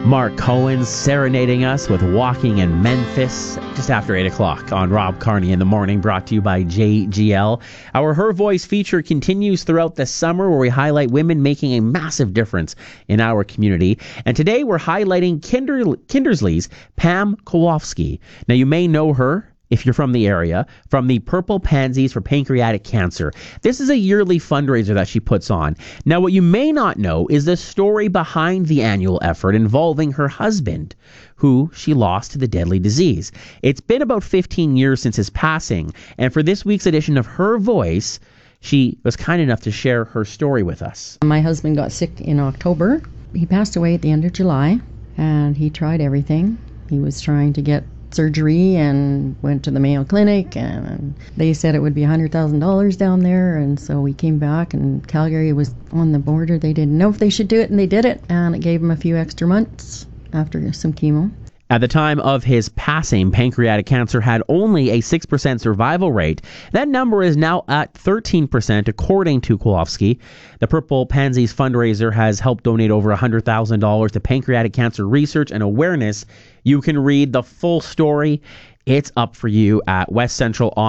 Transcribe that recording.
Mark Cohen serenading us with Walking in Memphis just after 8 o'clock on Rob Carney in the Morning, brought to you by JGL. Our Her Voice feature continues throughout the summer, where we highlight women making a massive difference in our community. And today we're highlighting Kindersley's Pam Kowalski. Now, you may know her, if you're from the area, from the Purple Pansies for Pancreatic Cancer. This is a yearly fundraiser that she puts on. Now, what you may not know is the story behind the annual effort involving her husband, who she lost to the deadly disease. It's been about 15 years since his passing, and for this week's edition of Her Voice, she was kind enough to share her story with us. My husband got sick in October. He passed away at the end of July, and he tried everything. He was trying to get surgery and went to the Mayo Clinic, and they said it would be $100,000 down there, and so we came back, and Calgary was on the border. They didn't know if they should do it, and they did it, and it gave him a few extra months after some chemo. At the time of his passing, pancreatic cancer had only a 6% survival rate. That number is now at 13%, according to Kowalski. The Purple Pansies fundraiser has helped donate over $100,000 to pancreatic cancer research and awareness. You can read the full story. It's up for you at West Central